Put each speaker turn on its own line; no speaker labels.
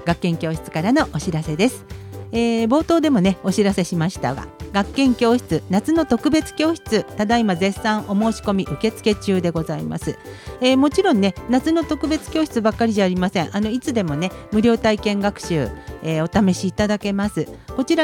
学研教室からのお知らせです。冒頭でもねお知らせしましたが、学研教室夏の特別教室、ただいま絶賛お申し込み受付中でございます。もちろんね夏の特別教室ばっかりじゃありません。いつでもね無料体験学習、お試しいただけます。こちら